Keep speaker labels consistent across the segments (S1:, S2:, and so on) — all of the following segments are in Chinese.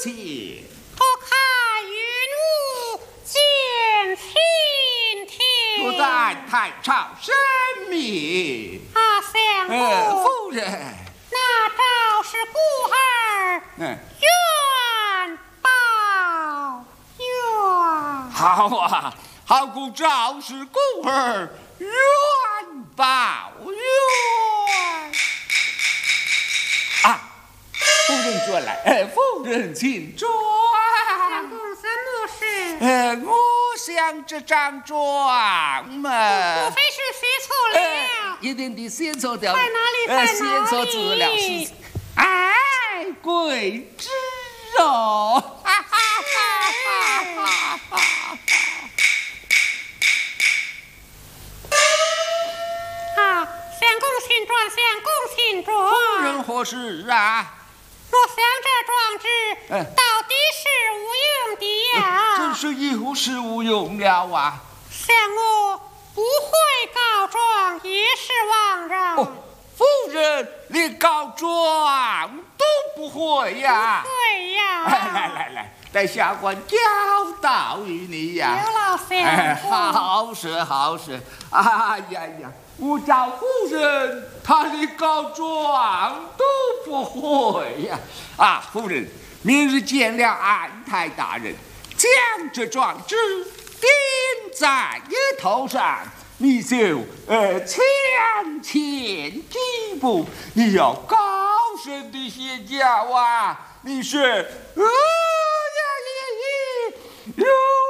S1: 起。
S2: 不看云雾见蜻蜓。
S1: 我在太朝生命。
S2: 啊，相公，
S1: 夫人。
S2: 那赵氏孤儿。愿报怨。
S1: 好啊，好故赵氏孤儿愿报怨。啊，夫人转来，夫人请转。
S2: 相公什么事？
S1: 我想这张状嘛，
S2: 莫非是写错了？
S1: 一定得写错掉，
S2: 在哪里？在哪里？
S1: 写错字了是。哎，贵知哦。
S2: 啊，相公请转，相公请转。
S1: 夫人何事啊？
S2: 我想这状纸到底是无用的呀。
S1: 真是有始无用了啊！
S2: 像我不会告状，也是枉然。
S1: 夫人连告状都不会呀？
S2: 对呀。
S1: 来，待下官教导于你呀。
S2: 有劳相公。
S1: 好事。哎呀，我找夫人，她连告状都不会呀。啊，夫人，明日见了安太大人，将这状纸钉在你头上，你就向前几步，你要高声的写教啊！你是有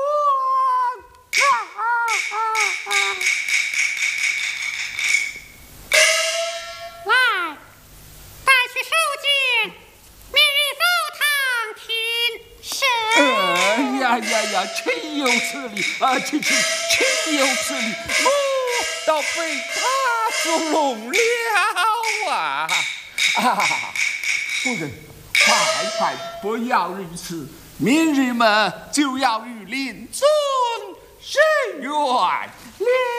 S2: 来，带去收监，明日奏堂庭审。
S1: 呀，岂有此理啊！岂有此理！我倒被他所弄了啊！夫人，快，不要如此，明日嘛就要与令尊申冤了。